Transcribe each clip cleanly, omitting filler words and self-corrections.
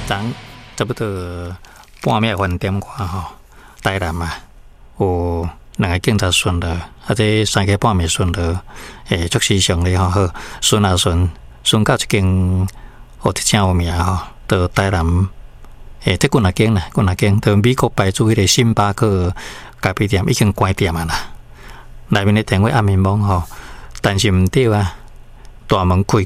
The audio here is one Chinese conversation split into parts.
当差不多半暝饭点外吼，台南嘛有两个警察巡逻，这3个半暝巡逻，足时常咧吼，好巡啊巡到一间哦，真有名吼，到台南这几啊间啦，几啊间，到美国牌子迄个星巴克咖啡店已经关店啊啦，内面的电话暗暝懵吼，但是毋对啊，大门开，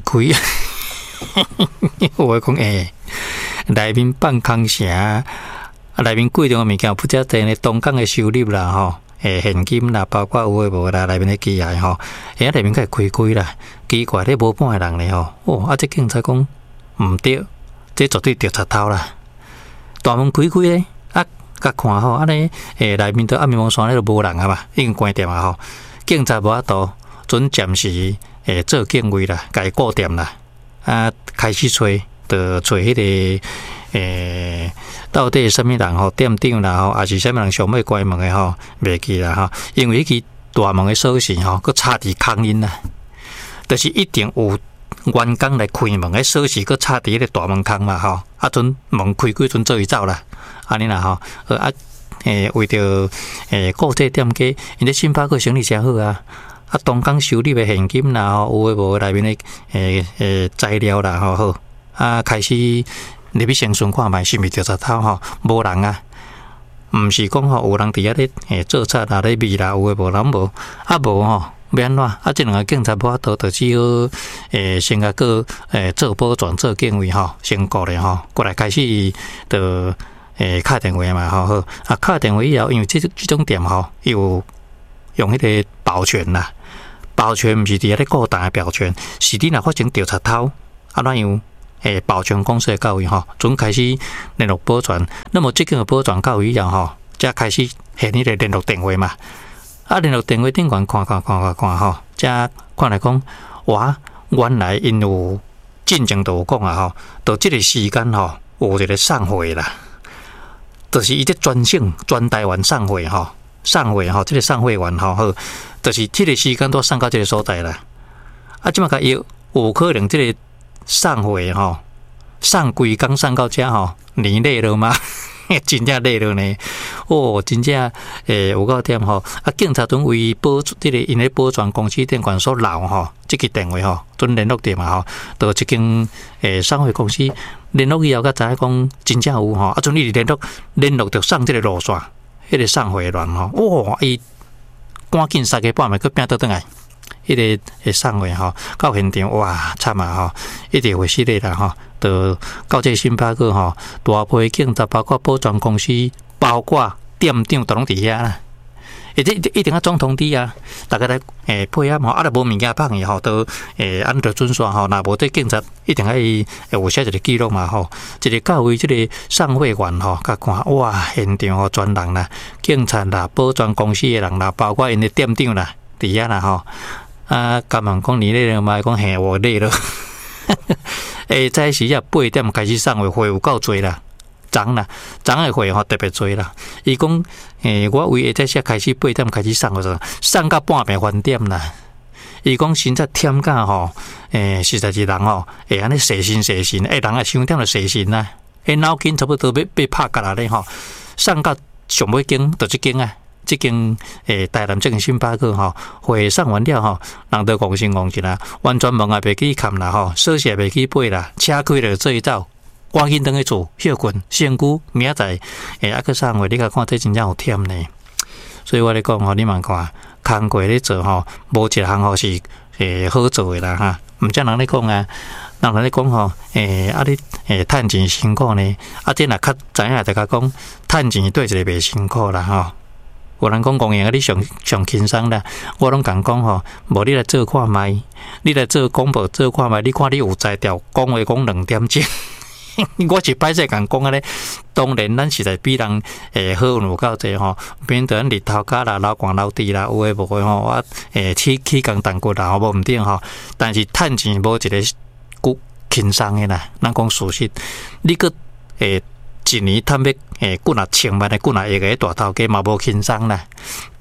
我讲内面放空城，内面贵重的物件不只在呢，东港的收入啦吼，现金啦，包括有诶无啦，内面的机械吼，内面开啦，奇怪咧无半个人咧吼，这警察讲毋对，这绝对调查头啦，大门开咧，甲看吼，安尼内面都暗暝蒙山咧都无人啊嘛，已经关店啊吼，警察无法度，准暂时做警卫啦，甲伊顾店啦，开始找迄个到底什么人吼，店长啦吼，还是什么人想要关门的吼，袂记啦吼，因为迄个大门的锁匙吼，佮插伫空印啦，就是一定有员工来开门，锁匙佮插伫迄个大门空嘛吼，阵门开阵做伊走啦，安尼啦吼，为着顾这店家，因咧星巴克生意诚好啊。东港收入的现金啦，有诶无内面的材料啦，好，开始入去先询看卖是毋是调查头吼，无人啊，毋是讲吼有人伫遐咧做贼啦咧味啦，有诶无人无，无吼，要安怎？这两个警察无法度，就只好先甲个做保全做警卫吼，先过来吼，过来开始就敲电话嘛，好，敲电话以后，因为这种店吼有用迄个保全啦。保全毋是伫遐咧固定的保全，是你若发生调查头，怎样？保全公司的到位吼，准开始联络保全。那么这个保全到位以后吼，才开始现迄个联络电话嘛。联络电话顶悬看吼，才看来讲，哇，原来因有进前都有讲啊吼，到这个时间吼，有一个送货啦，就是伊这专台湾送货吼。这个送货员吼，好，就是这个时间都送到这个所在啦。即马甲有可能这个送货吼，送规工送到遮吼，年累了吗？真正累了呢。真正有够点吼。警察准为这个因咧保全公司电管所留吼，这个电话吼，准联络点嘛吼，到这间送货公司联络以后，才知影讲真正有吼，准一直联络着送这个路线。迄个送货员吼，伊赶紧3个半暝去拼倒转来，迄个送货吼到现场，哇，惨啊吼，一直会死咧啦吼，到这个星巴克吼，大批警察包括保全公司，包括店长都拢伫遐啦。一定要总通知啊！大家来配合吼，若无物件放去吼，都按照准线吼。若无这警察一定要有写一个记录嘛吼。一个到位，这个送货员吼，甲看哇，现场吼全人啦，警察啦，保全公司的人啦，包括因的店长啦，伫遐啦吼。甲问讲你累了吗？讲嘿，我累了。早时啊8点开始送货有够多啦。昨的货吼特别多啦。伊讲，我为下早开始8点开始送送到半暝饭点啦。伊讲现在忝甲吼，实在是人吼会安尼细心，人也伤忝就细心啦。脑筋差不多被拍甲啦咧吼，送到上尾间就这间啊。这间台南这间星巴克吼，货送完了吼，人都戆心一啦，完全门也袂记看啦吼，锁匙也袂记背啦，车开了做伊走。赶紧回去做休困，身躯明仔载去送货，你甲看这真正有忝呢。所以我咧讲吼，你慢看，工课咧做吼，无一项吼是好做的啦哈。毋则人咧讲啊，人咧讲吼，你趁钱辛苦呢，这若较知影大家讲，趁钱对一个袂辛苦啦吼。有人讲公营你上轻松啦，我拢共讲吼，无你来做看卖，你来做广播做看卖，你看你有才调讲话讲2点钟。我是歹势共讲啊咧，当然咱实在比人好有够济吼，免得咱日头家啦、流汗流滴啦，有诶无诶吼，我起工单骨啦，无毋定吼。但是趁钱无一个轻松诶啦，咱讲事实，你个一年趁要几啊千万诶、几啊亿诶大头家嘛无轻松啦。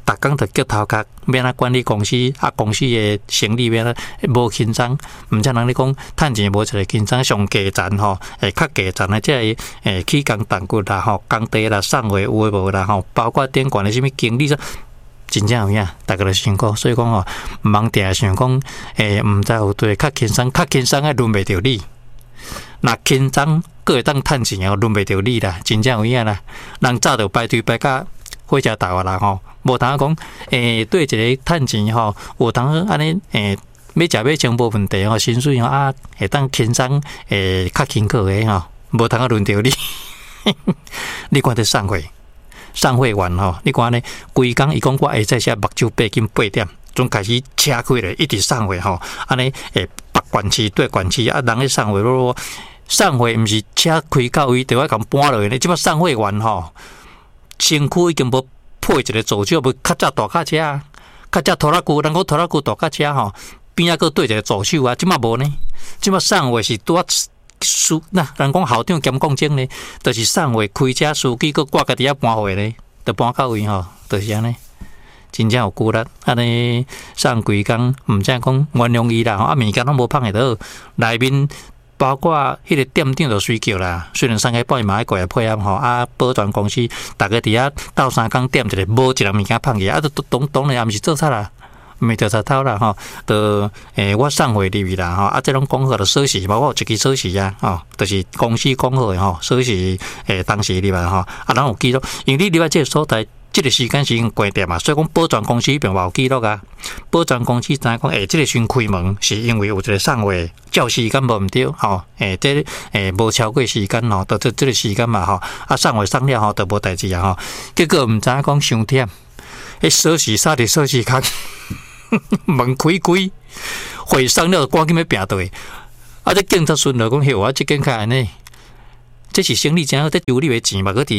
逐工着脚头壳，免啊管理公司，啊公司诶生理免啊无轻松，毋像人咧讲趁钱无一个轻松，上加赚吼，较加赚诶，即个起工淡骨啦吼，工地啦、送货有诶无啦吼，包括顶悬诶啥物经理说。真正有影，大家都辛苦，所以讲吼，毋通定想讲，毋知有对较轻松诶轮袂着你。若轻松，佫会当趁钱哦，轮袂着你啦，真正有影啦。人早就排队排甲火车头啊啦吼，无通讲，对一个趁钱吼，有通安尼要食要穿无问题吼，薪水吼啊，会当轻松较辛苦诶吼，无通轮着你。你看这送货员吼，你看呢？规工伊讲我会在写目睭8斤8点，总开始车开咧，一直送货吼，安尼北管区对管区啊，人咧送货，送货毋是车开到位，就要共搬落去咧。即摆送货员吼，身躯已经无配一个助手，无较早大卡车，较早拖拉机，人讲拖拉机大卡车吼，边仔佫对一个助手啊，即摆无呢？即摆送货是拄啊。那人讲校长兼讲经呢，就是送货开车司机佫挂家己遐搬货呢，就搬到位吼，就是安尼，真正有骨力。安尼送规工，毋知讲原谅伊啦，啊物件拢无放下倒，内面包括迄个店长就睡觉啦。虽然3个半夜嘛爱过来配合吼，啊保全公司大家伫遐斗3工点一个，无一样物件放下，啊都当然也毋是做贼啦。咪调查头啦吼，就我送货入去啦吼，啊，这种讲好的锁匙嘛，我有一支锁匙啊，吼，就是公司讲好的吼，锁匙当时入来吼，啊，人有记录，因为你入来这个所在，这个时间是已经关店嘛，所以讲保全公司并无记录啊。保全公司知影讲，这个先开门是因为有一个送货照时间无毋对吼，这无超过时间吼，到这个时间嘛吼，啊送货送了吼，就无代志啊吼，结果毋知影讲伤忝，锁匙插伫锁匙壳。门开，会送了赶紧要拼倒去。啊，这警察顺了讲，嘿，我这间开安尼，这是生理真好，这丢你的钱嘛，搁伫。